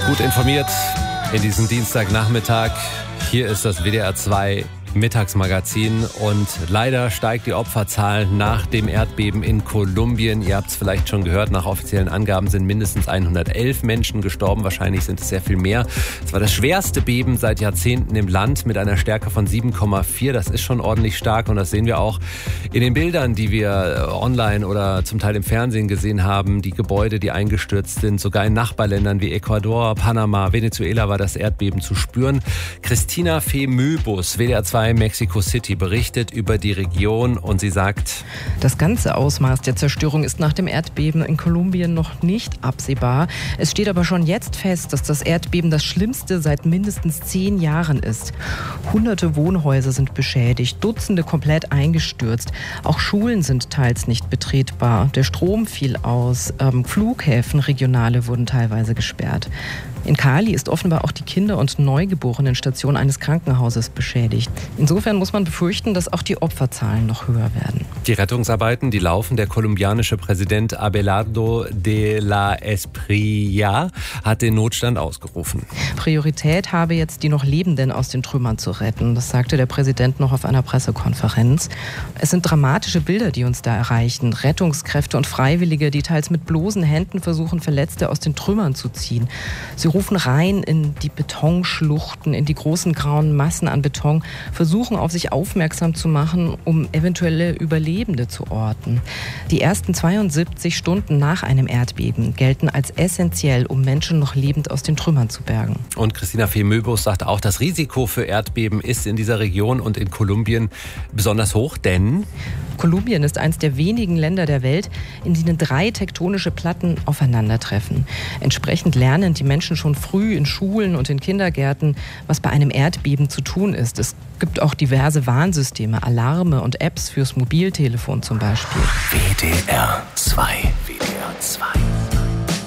Gut informiert in diesem Dienstagnachmittag. Hier ist das WDR 2 Mittagsmagazin und leider steigt die Opferzahl nach dem Erdbeben in Kolumbien. Ihr habt es vielleicht schon gehört, nach offiziellen Angaben sind mindestens 111 Menschen gestorben. Wahrscheinlich sind es sehr viel mehr. Es war das schwerste Beben seit Jahrzehnten im Land mit einer Stärke von 7,4. Das ist schon ordentlich stark und das sehen wir auch in den Bildern, die wir online oder zum Teil im Fernsehen gesehen haben. Die Gebäude, die eingestürzt sind, sogar in Nachbarländern wie Ecuador, Panama, Venezuela war das Erdbeben zu spüren. Christina Fee Möbus, WDR 2 Mexico City, berichtet über die Region und sie sagt: Das ganze Ausmaß der Zerstörung ist nach dem Erdbeben in Kolumbien noch nicht absehbar. Es steht aber schon jetzt fest, dass das Erdbeben das schlimmste seit mindestens 10 Jahren ist. Hunderte Wohnhäuser sind beschädigt, Dutzende komplett eingestürzt. Auch Schulen sind teils nicht betretbar. Der Strom fiel aus, Flughäfen, regionale wurden teilweise gesperrt. In Cali ist offenbar auch die Kinder- und Neugeborenenstation eines Krankenhauses beschädigt. Insofern muss man befürchten, dass auch die Opferzahlen noch höher werden. Die Rettungsarbeiten, die laufen. Der kolumbianische Präsident Abelardo de la Espriella hat den Notstand ausgerufen. Priorität habe jetzt, die noch Lebenden aus den Trümmern zu retten. Das sagte der Präsident noch auf einer Pressekonferenz. Es sind dramatische Bilder, die uns da erreichen. Rettungskräfte und Freiwillige, die teils mit bloßen Händen versuchen, Verletzte aus den Trümmern zu ziehen. Sie rufen rein in die Betonschluchten, in die großen grauen Massen an Beton, versuchen auf sich aufmerksam zu machen, um eventuelle Überlebende zu orten. Die ersten 72 Stunden nach einem Erdbeben gelten als essentiell, um Menschen noch lebend aus den Trümmern zu bergen. Und Christina Fee Möbus sagt auch, das Risiko für Erdbeben ist in dieser Region und in Kolumbien besonders hoch, denn Kolumbien ist eines der wenigen Länder der Welt, in denen 3 tektonische Platten aufeinandertreffen. Entsprechend lernen die Menschen schon früh in Schulen und in Kindergärten, was bei einem Erdbeben zu tun ist. Es gibt auch diverse Warnsysteme, Alarme und Apps fürs Mobiltelefon zum Beispiel. WDR 2. WDR 2.